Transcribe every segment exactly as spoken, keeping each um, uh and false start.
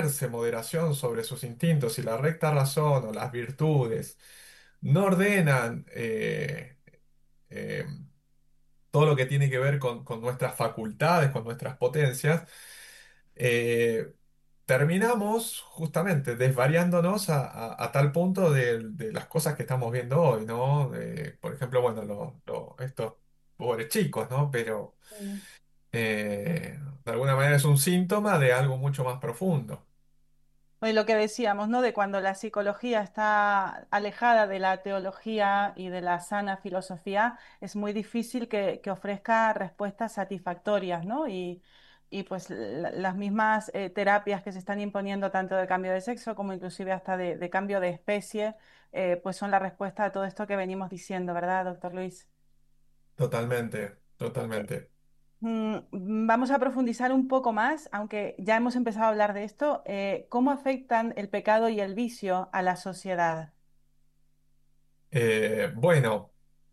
ejerce moderación sobre sus instintos y la recta razón o las virtudes no ordenan eh, eh, todo lo que tiene que ver con, con nuestras facultades, con nuestras potencias, eh, terminamos justamente desvariándonos a, a- a tal punto de, de las cosas que estamos viendo hoy, ¿no? Eh, por ejemplo, bueno, lo- lo- estos pobres chicos, ¿no? Pero Sí. eh, de alguna manera es un síntoma de algo mucho más profundo. Y lo que decíamos, ¿no? De cuando la psicología está alejada de la teología y de la sana filosofía, es muy difícil que, que ofrezca respuestas satisfactorias, ¿no? Y, y pues la- las mismas eh, terapias que se están imponiendo tanto de cambio de sexo como inclusive hasta de, de cambio de especie, eh, pues son la respuesta a todo esto que venimos diciendo, ¿verdad, doctor Luis? Totalmente, totalmente. Mm, Vamos a profundizar un poco más, aunque ya hemos empezado a hablar de esto, eh, ¿cómo afectan el pecado y el vicio a la sociedad? Eh, bueno.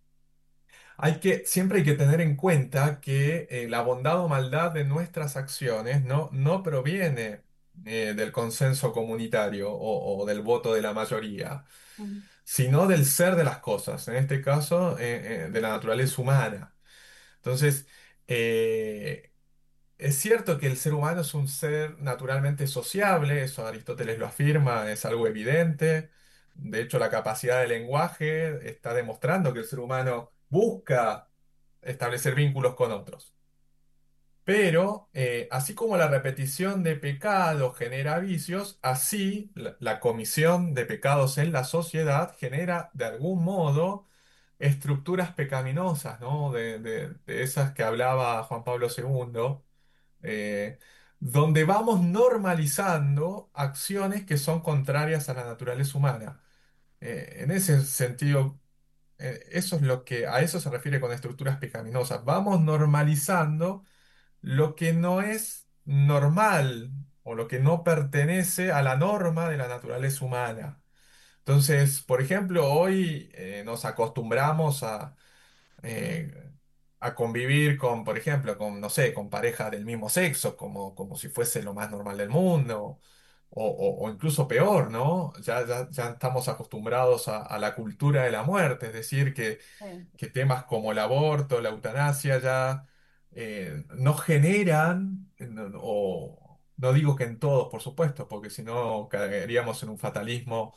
Hay que, siempre hay que tener en cuenta que eh, la bondad o maldad de nuestras acciones no, no proviene eh, del consenso comunitario o, o del voto de la mayoría, Ujú. sino del ser de las cosas, en este caso eh, eh, de la naturaleza humana. Entonces, eh, es cierto que el ser humano es un ser naturalmente sociable, eso Aristóteles lo afirma, es algo evidente. De hecho, la capacidad de lenguaje está demostrando que el ser humano busca establecer vínculos con otros. Pero, eh, así como la repetición de pecados genera vicios, así la, la comisión de pecados en la sociedad genera de algún modo estructuras pecaminosas, ¿no? De, de- de esas que hablaba Juan Pablo segundo, eh, donde vamos normalizando acciones que son contrarias a la naturaleza humana. Eh, en ese sentido, eh, eso es lo que a eso se refiere con estructuras pecaminosas. Vamos normalizando lo que no es normal o lo que no pertenece a la norma de la naturaleza humana. Entonces, por ejemplo, hoy eh, nos acostumbramos a, eh, a convivir con, por ejemplo, con, no sé, con parejas del mismo sexo, como, como si fuese lo más normal del mundo, o, o- o incluso peor, ¿no? Ya, ya, ya estamos acostumbrados a, a la cultura de la muerte, es decir, que, Sí, que temas como el aborto, la eutanasia ya eh, no generan, eh, no- o no digo que en todos, por supuesto, porque si no caeríamos en un fatalismo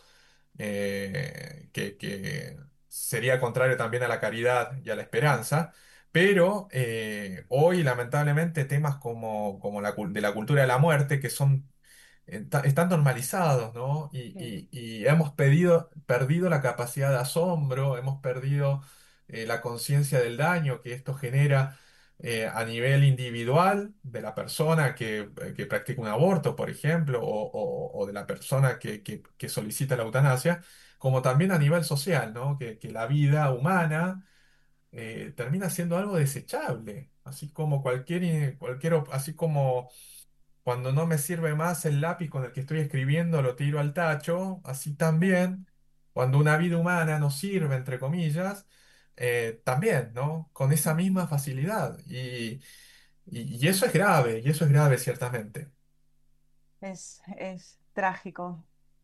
eh, que, que sería contrario también a la caridad y a la esperanza, pero eh, hoy lamentablemente temas como, como la, cul- de la cultura de la muerte, que son, eh, ta- están normalizados, ¿no? Y, sí, y- y hemos pedido, perdido la capacidad de asombro, hemos perdido eh, la conciencia del daño que esto genera. eh, a nivel individual de la persona que, eh, que practica un aborto, por ejemplo, o, o- o de la persona que, que- que solicita la eutanasia, como también a nivel social, ¿no? Que, que la vida humana eh, termina siendo algo desechable, así como cualquier, eh, cualquier, op- así como cuando no me sirve más el lápiz con el que estoy escribiendo, lo tiro al tacho, así sí, también, cuando una vida humana no sirve, entre comillas, eh, también, ¿no? Con esa misma facilidad. Y, y- y eso es grave, y eso es grave ciertamente. es, es trágico.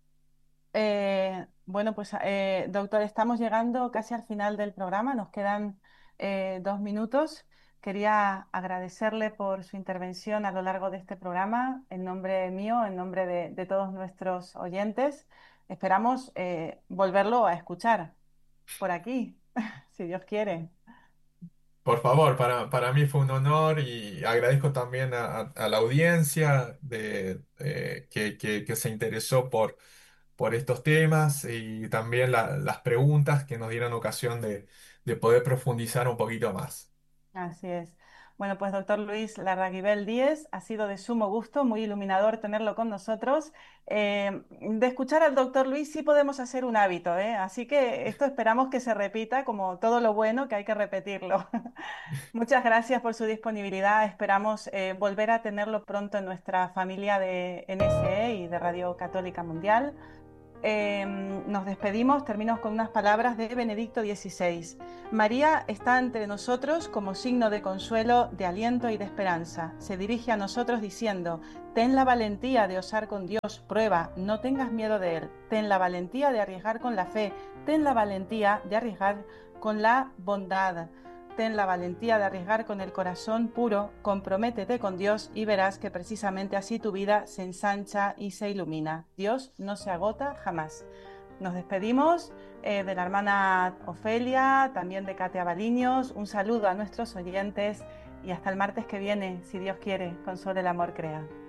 Eh, bueno, pues eh, doctor, estamos llegando casi al final del programa, nos quedan eh, dos minutos. Quería agradecerle por su intervención a lo largo de este programa, en nombre mío, en nombre de, de todos nuestros oyentes. Esperamos eh, volverlo a escuchar por aquí, si Dios quiere. Por favor, para, para mí fue un honor y agradezco también a, a- a la audiencia de, eh, que, que- que se interesó por, por estos temas y también la- las preguntas que nos dieron ocasión de, de poder profundizar un poquito más. Así es. Bueno, pues doctor Luis Larraguibel Díez, ha sido de sumo gusto, muy iluminador tenerlo con nosotros. Eh, de escuchar al doctor Luis sí podemos hacer un hábito, ¿eh? Así que esto esperamos que se repita, como todo lo bueno, que hay que repetirlo. Muchas gracias por su disponibilidad. Esperamos eh, volver a tenerlo pronto en nuestra familia de N S E y de Radio Católica Mundial. Eh, nos despedimos, termino con unas palabras de Benedicto dieciséis. María está entre nosotros como signo de consuelo, de aliento y de esperanza. Se dirige a nosotros diciendo: ten la valentía de osar con Dios, prueba, no tengas miedo de Él. Ten la valentía de arriesgar con la fe, ten la valentía de arriesgar con la bondad. Ten la valentía de arriesgar con el corazón puro, comprométete con Dios y verás que precisamente así tu vida se ensancha y se ilumina. Dios no se agota jamás. Nos despedimos eh, de la hermana Ofelia, también de Katia Baliños. Un saludo a nuestros oyentes y hasta el martes que viene, si Dios quiere, con Solo el Amor Crea.